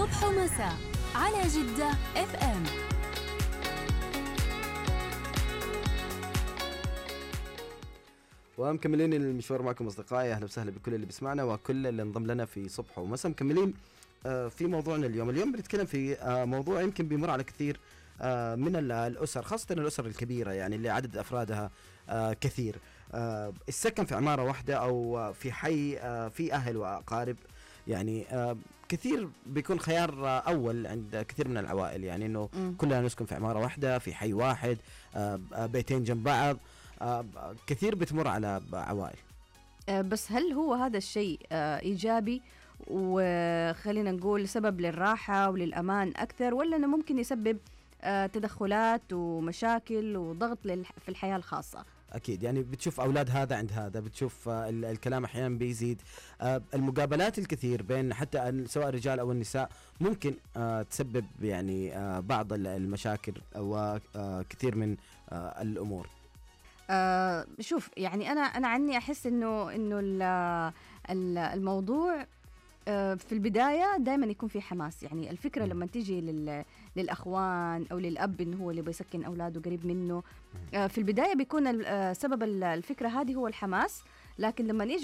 صبح ومساء على جدة اف ام. ومكملين المشوار معكم أصدقائي، أهلا وسهلا بكل اللي بيسمعنا وكل اللي انضم لنا في صبح ومساء. مكملين في موضوعنا اليوم بنتكلم في موضوع يمكن بيمر على كثير من الأسر، خاصة الأسر الكبيرة يعني اللي عدد أفرادها كثير. السكن في عمارة واحدة أو في حي في أهل وأقارب يعني كثير بيكون خيار أول عند كثير من العوائل، يعني إنه كلنا نسكن في عمارة واحدة في حي واحد، بيتين جنب بعض. كثير بتمر على عوائل. بس هل هو هذا الشيء إيجابي وخلينا نقول سبب للراحة وللأمان أكثر، ولا أنه ممكن يسبب تدخلات ومشاكل وضغط في الحياة الخاصة؟ أكيد يعني بتشوف أولاد هذا عند هذا، بتشوف الكلام أحيانا بيزيد، المقابلات الكثير بين حتى سواء الرجال أو النساء ممكن تسبب يعني بعض المشاكل وكثير من الأمور. شوف يعني أنا عني أحس إنه الموضوع في البداية دائما يكون في حماس. يعني الفكرة لما تيجي للأخوان أو للأب إنه هو اللي بيسكن أولاده قريب منه، في البداية بيكون سبب الفكرة هذه هو الحماس، لكن لما يجي